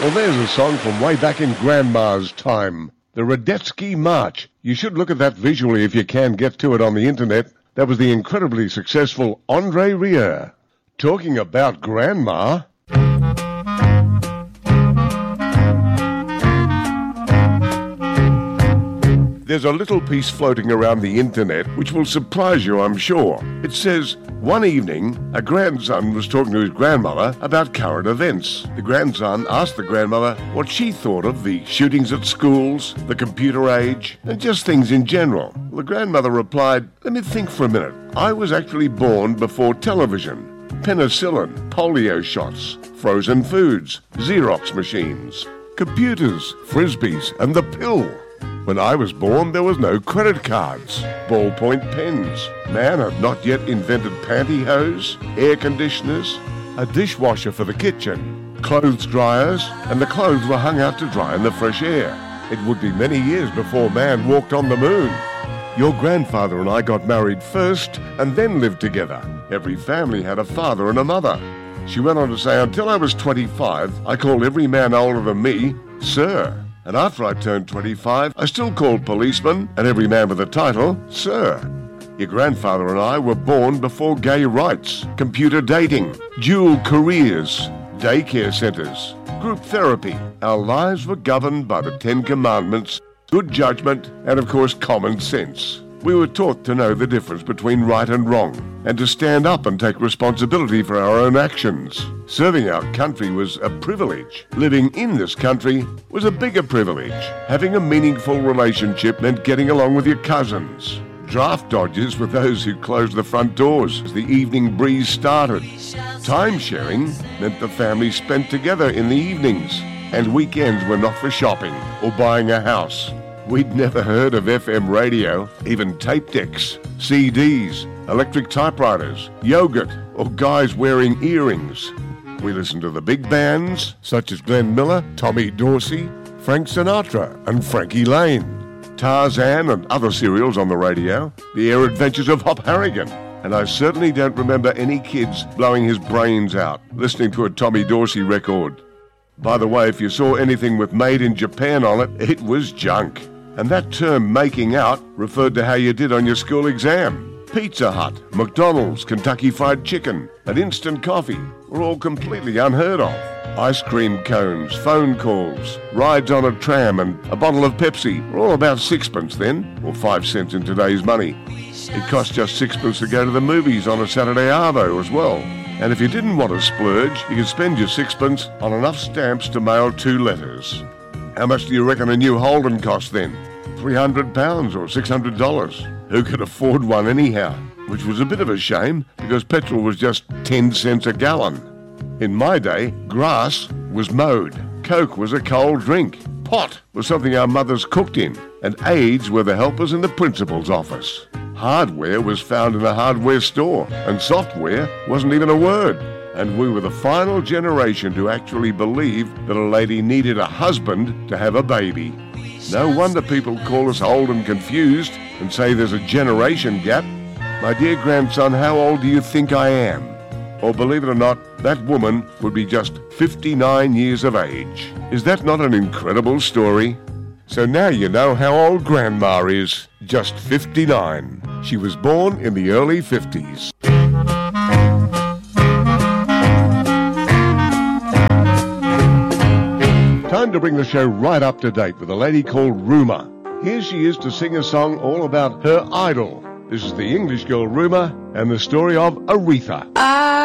Well, there's a song from way back in Grandma's time. The Radetzky March. You should look at that visually if you can get to it on the internet. That was the incredibly successful Andre Rieu. Talking about Grandma... There's a little piece floating around the internet which will surprise you, I'm sure. It says, one evening, a grandson was talking to his grandmother about current events. The grandson asked the grandmother what she thought of the shootings at schools, the computer age, and just things in general. The grandmother replied, let me think for a minute. I was actually born before television, penicillin, polio shots, frozen foods, Xerox machines, computers, frisbees, and the pill. When I was born, there was no credit cards, ballpoint pens. Man had not yet invented pantyhose, air conditioners, a dishwasher for the kitchen, clothes dryers, and the clothes were hung out to dry in the fresh air. It would be many years before man walked on the moon. Your grandfather and I got married first and then lived together. Every family had a father and a mother. She went on to say, until I was 25, I called every man older than me, sir. And after I turned 25, I still called policemen and every man with a title, sir. Your grandfather and I were born before gay rights, computer dating, dual careers, daycare centres, group therapy. Our lives were governed by the 10 Commandments, good judgment, and of course common sense. We were taught to know the difference between right and wrong, and to stand up and take responsibility for our own actions. Serving our country was a privilege. Living in this country was a bigger privilege. Having a meaningful relationship meant getting along with your cousins. Draft dodgers were those who closed the front doors as the evening breeze started. Time sharing meant the family spent together in the evenings, and weekends were not for shopping or buying a house. We'd never heard of FM radio, even tape decks, CDs, electric typewriters, yogurt, or guys wearing earrings. We listened to the big bands, such as Glenn Miller, Tommy Dorsey, Frank Sinatra, and Frankie Lane, Tarzan and other serials on the radio, The Air Adventures of Hop Harrigan. And I certainly don't remember any kids blowing his brains out listening to a Tommy Dorsey record. By the way, if you saw anything with Made in Japan on it, it was junk. And that term, making out, referred to how you did on your school exam. Pizza Hut, McDonald's, Kentucky Fried Chicken, and instant coffee were all completely unheard of. Ice cream cones, phone calls, rides on a tram, and a bottle of Pepsi were all about sixpence then, or 5 cents in today's money. It cost just sixpence to go to the movies on a Saturday arvo as well. And if you didn't want to splurge, you could spend your sixpence on enough stamps to mail 2 letters. How much do you reckon a new Holden cost then? £300 or $600? Who could afford one anyhow? Which was a bit of a shame, because petrol was just 10 cents a gallon. In my day, grass was mowed, Coke was a cold drink, pot was something our mothers cooked in, and aides were the helpers in the principal's office. Hardware was found in a hardware store, and software wasn't even a word. And we were the final generation to actually believe that a lady needed a husband to have a baby. No wonder people call us old and confused and say there's a generation gap. My dear grandson, how old do you think I am? Or believe it or not, that woman would be just 59 years of age. Is that not an incredible story? So now you know how old Grandma is, just 59. She was born in the early 50s. Time to bring the show right up to date with a lady called Rumer. Here she is to sing a song all about her idol. This is the English girl Rumer and the story of Aretha.